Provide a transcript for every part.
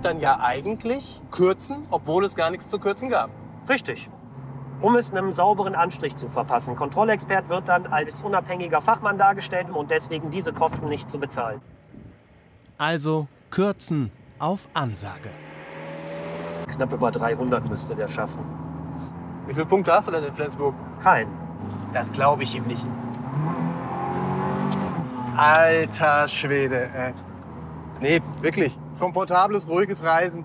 dann ja eigentlich kürzen, obwohl es gar nichts zu kürzen gab. Richtig. Um es einem sauberen Anstrich zu verpassen. Kontrollexpert wird dann als unabhängiger Fachmann dargestellt und deswegen diese Kosten nicht zu bezahlen. Also kürzen auf Ansage. Knapp über 300 müsste der schaffen. Wie viele Punkte hast du denn in Flensburg? Keinen. Das glaube ich ihm nicht. Alter Schwede. Nee, wirklich. Komfortables, ruhiges Reisen.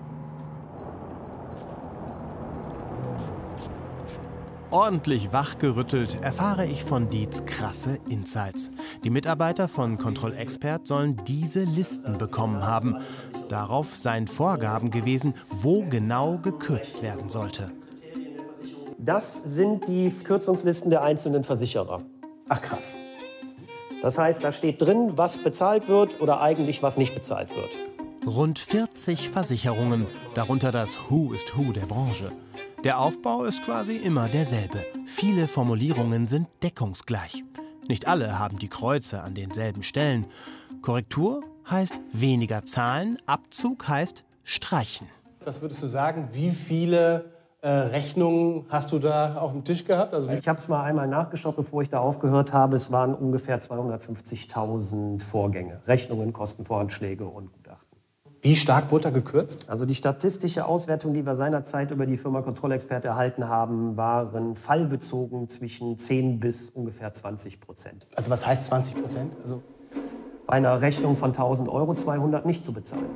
Ordentlich wachgerüttelt erfahre ich von Dietz krasse Insights. Die Mitarbeiter von Kontrollexpert sollen diese Listen bekommen haben. Darauf seien Vorgaben gewesen, wo genau gekürzt werden sollte. Das sind die Kürzungslisten der einzelnen Versicherer. Ach krass. Das heißt, da steht drin, was bezahlt wird oder eigentlich was nicht bezahlt wird. Rund 40 Versicherungen, darunter das Who is Who der Branche. Der Aufbau ist quasi immer derselbe. Viele Formulierungen sind deckungsgleich. Nicht alle haben die Kreuze an denselben Stellen. Korrektur heißt weniger zahlen, Abzug heißt streichen. Was würdest du sagen, wie viele Rechnungen hast du da auf dem Tisch gehabt? Also Ich habe es mal einmal nachgeschaut, bevor ich da aufgehört habe. Es waren ungefähr 250.000 Vorgänge. Rechnungen, Kostenvoranschläge und Gutachten. wie stark wurde da gekürzt? Also die statistische Auswertung, die wir seinerzeit über die Firma Kontrollexpert erhalten haben, waren fallbezogen zwischen 10 bis ungefähr 20%. Also was heißt 20%? Also Bei einer Rechnung von 1.000 Euro 200 nicht zu bezahlen.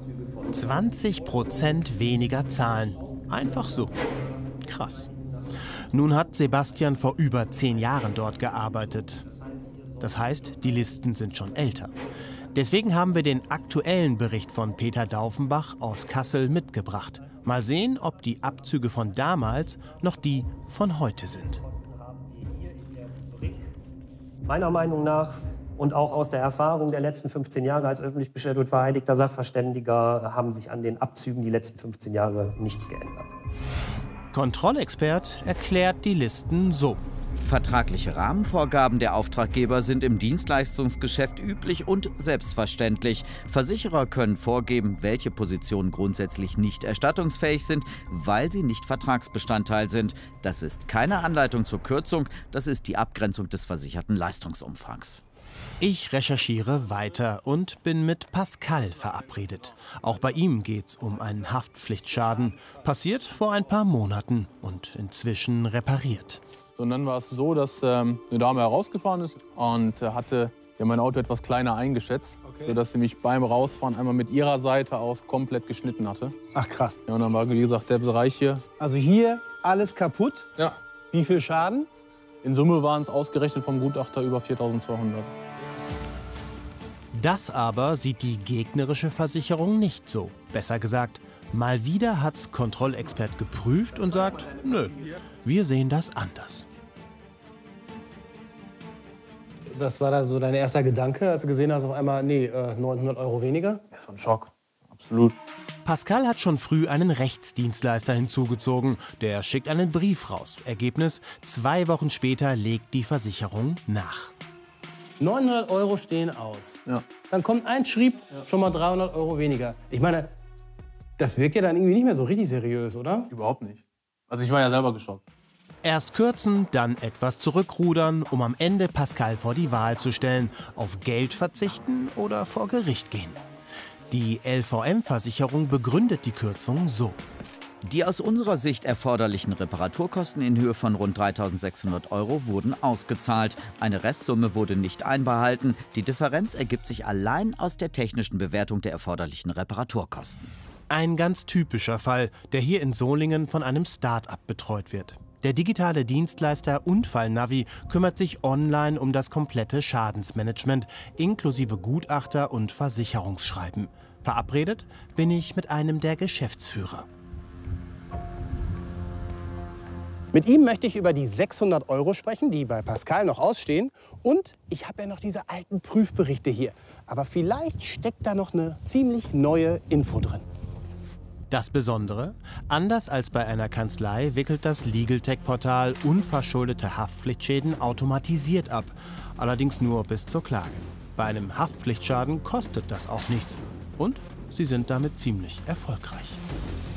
20% weniger zahlen. Einfach so. Krass. Nun hat Sebastian vor über 10 Jahren dort gearbeitet. Das heißt, die Listen sind schon älter. Deswegen haben wir den aktuellen Bericht von Peter Daufenbach aus Kassel mitgebracht. Mal sehen, ob die Abzüge von damals noch die von heute sind. Meiner Meinung nach und auch aus der Erfahrung der letzten 15 Jahre als öffentlich bestellter und vereidigter Sachverständiger haben sich an den Abzügen die letzten 15 Jahre nichts geändert. Kontrollexpert erklärt die Listen so. Vertragliche Rahmenvorgaben der Auftraggeber sind im Dienstleistungsgeschäft üblich und selbstverständlich. Versicherer können vorgeben, welche Positionen grundsätzlich nicht erstattungsfähig sind, weil sie nicht Vertragsbestandteil sind. Das ist keine Anleitung zur Kürzung, das ist die Abgrenzung des versicherten Leistungsumfangs. Ich recherchiere weiter und bin mit Pascal verabredet. Auch bei ihm geht's um einen Haftpflichtschaden. Passiert vor ein paar Monaten und inzwischen repariert. So, und dann war es so, dass eine Dame herausgefahren ist und hatte mein Auto etwas kleiner eingeschätzt, sodass sie mich beim Rausfahren einmal mit ihrer Seite aus komplett geschnitten hatte. ach krass. Ja, und dann war, wie gesagt, der Bereich hier. Also hier alles kaputt. Ja. Wie viel Schaden? In Summe waren es ausgerechnet vom Gutachter über 4.200. Das aber sieht die gegnerische Versicherung nicht so. Besser gesagt, mal wieder hat's Kontrollexpert geprüft und sagt, nö, wir sehen das anders. Was war da so dein erster Gedanke, als du gesehen hast, auf einmal, nee, 900 Euro weniger? Ja, so ein Schock. Absolut. Pascal hat schon früh einen Rechtsdienstleister hinzugezogen. Der schickt einen Brief raus. Ergebnis, 2 Wochen später legt die Versicherung nach. 900 Euro stehen aus. Ja. Dann kommt ein Schrieb, schon mal 300 Euro weniger. Ich meine, das wirkt ja dann irgendwie nicht mehr so richtig seriös, oder? Überhaupt nicht. Also ich war ja selber geschockt. Erst kürzen, dann etwas zurückrudern, um am Ende Pascal vor die Wahl zu stellen. Auf Geld verzichten oder vor Gericht gehen. Die LVM-Versicherung begründet die Kürzung so. Die aus unserer Sicht erforderlichen Reparaturkosten in Höhe von rund 3.600 Euro wurden ausgezahlt. Eine Restsumme wurde nicht einbehalten. Die Differenz ergibt sich allein aus der technischen Bewertung der erforderlichen Reparaturkosten. Ein ganz typischer Fall, der hier in Solingen von einem Start-up betreut wird. Der digitale Dienstleister Unfallnavi kümmert sich online um das komplette Schadensmanagement, inklusive Gutachter und Versicherungsschreiben. Verabredet bin ich mit einem der Geschäftsführer. Mit ihm möchte ich über die 600 Euro sprechen, die bei Pascal noch ausstehen. Und ich habe ja noch diese alten Prüfberichte hier. Aber vielleicht steckt da noch eine ziemlich neue Info drin. Das Besondere, anders als bei einer Kanzlei wickelt das LegalTech-Portal unverschuldete Haftpflichtschäden automatisiert ab. Allerdings nur bis zur Klage. Bei einem Haftpflichtschaden kostet das auch nichts. Und sie sind damit ziemlich erfolgreich.